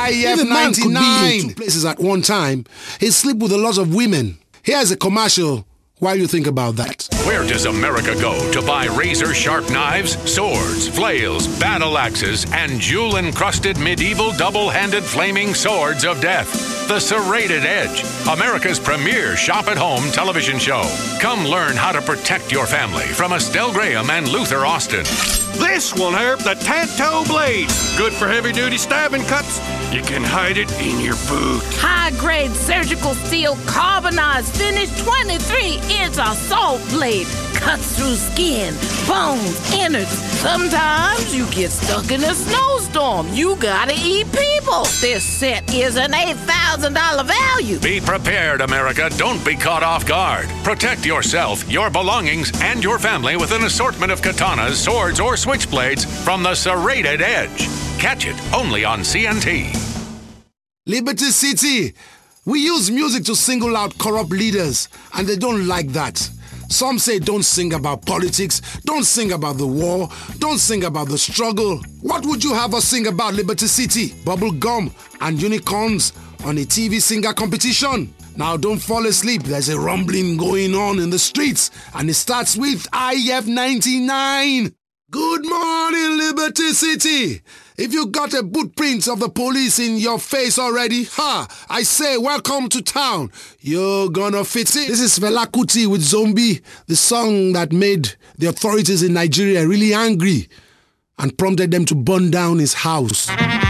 IF99. Two places at one time. He slept with a lot of women. Here's a commercial while you think about that. Where does America go to buy razor-sharp knives, swords, flails, battle axes, and jewel-encrusted medieval double-handed flaming swords of death? The Serrated Edge, America's premier shop-at-home television show. Come learn how to protect your family from Estelle Graham and Luther Austin. This one here, the Tanto Blade. Good for heavy-duty stabbing cuts. You can hide it in your boot. High-grade surgical steel carbonized finish 23-inch assault blade. Cuts through skin, bones, innards. Sometimes you get stuck in a snowstorm. You gotta eat people. This set is an $8,000 value. Be prepared, America. Don't be caught off guard. Protect yourself, your belongings, and your family with an assortment of katanas, swords, or switchblades from the Serrated Edge. Catch it only on CNT. Liberty City. We use music to single out corrupt leaders, and they don't like that. Some say don't sing about politics, don't sing about the war, don't sing about the struggle. What would you have us sing about, Liberty City? Bubble gum and unicorns on a TV singer competition? Now don't fall asleep, there's a rumbling going on in the streets, and it starts with IF99. Good morning, Liberty City. If you got a footprint of the police in your face already, I say welcome to town. You're gonna fit it. This is Fela Kuti with Zombie, the song that made the authorities in Nigeria really angry and prompted them to burn down his house.